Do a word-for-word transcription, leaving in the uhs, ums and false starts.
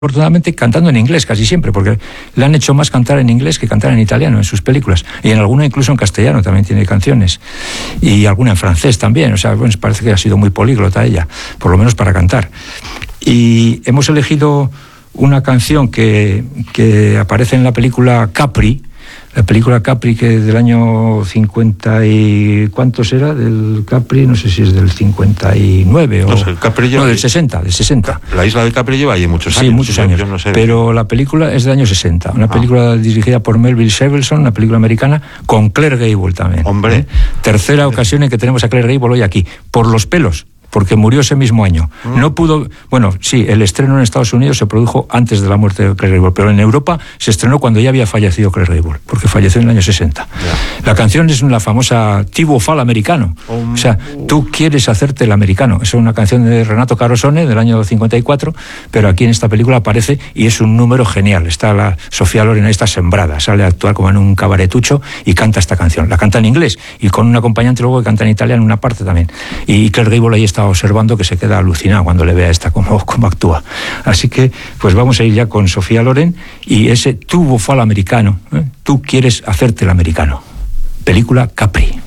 Afortunadamente cantando en inglés casi siempre, porque le han hecho más cantar en inglés que cantar en italiano en sus películas, y en alguna incluso en castellano también tiene canciones, y alguna en francés también. O sea, bueno, parece que ha sido muy políglota ella, por lo menos para cantar. Y hemos elegido una canción que, que aparece en la película Capri, la película Capri, que es del año cincuenta y... ¿cuántos era? Del Capri, no sé si es del cincuenta y nueve o... No sé, el Capri lleva... No, del sesenta, del sesenta. La isla de Capri lleva ahí muchos años. Sí, muchos años, yo no sé. Pero la película es del año sesenta, una ah. película dirigida por Melville Shebelson, una película americana, con Claire Gable también. Hombre. ¿Eh? Tercera ocasión en que tenemos a Claire Gable hoy aquí, por los pelos, porque murió ese mismo año. Mm. No pudo... Bueno, sí, el estreno en Estados Unidos se produjo antes de la muerte de Claire Gable, pero en Europa se estrenó cuando ya había fallecido Claire Gable, porque falleció en el año sesenta. Yeah. La canción es la famosa Tivo Fal americano. Um, o sea, tú quieres hacerte el americano. Es una canción de Renato Carosone del año cincuenta y cuatro, pero aquí en esta película aparece y es un número genial. Está la Sofía Loren, ahí está sembrada, sale a actuar como en un cabaretucho y canta esta canción. La canta en inglés y con un acompañante luego que canta en italiano en una parte también. Y Claire Gable ahí está observando, que se queda alucinado cuando le vea esta cómo, cómo actúa. Así que pues vamos a ir ya con Sofía Loren y ese Tuvo Fal americano, ¿eh? Tú quieres hacerte el americano. Película Capri.